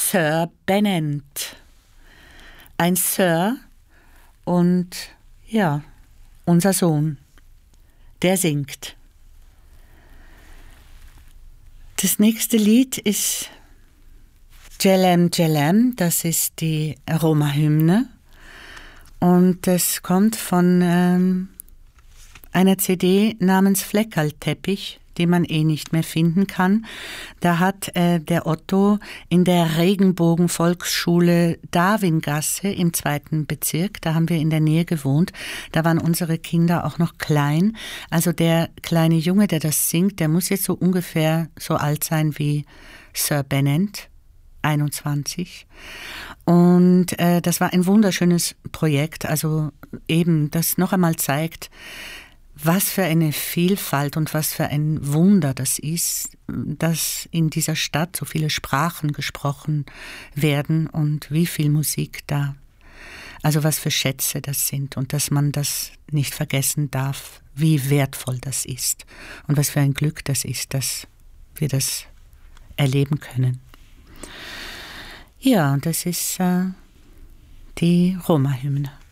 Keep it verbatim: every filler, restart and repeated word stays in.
Sir Benent. Ein Sir und ja, unser Sohn, der singt. Das nächste Lied ist Jelem Jelem, das ist die Roma-Hymne und das kommt von ähm, einer C D namens Fleckerlteppich, die man eh nicht mehr finden kann. Da hat äh, der Otto in der Regenbogen-Volksschule Darwingasse im zweiten Bezirk, da haben wir in der Nähe gewohnt, da waren unsere Kinder auch noch klein. Also der kleine Junge, der das singt, der muss jetzt so ungefähr so alt sein wie Sir Benent, einundzwanzig. Und äh, das war ein wunderschönes Projekt, also eben, das noch einmal zeigt, was für eine Vielfalt und was für ein Wunder das ist, dass in dieser Stadt so viele Sprachen gesprochen werden und wie viel Musik da, also was für Schätze das sind und dass man das nicht vergessen darf, wie wertvoll das ist und was für ein Glück das ist, dass wir das erleben können. Ja, das ist äh, die Roma-Hymne.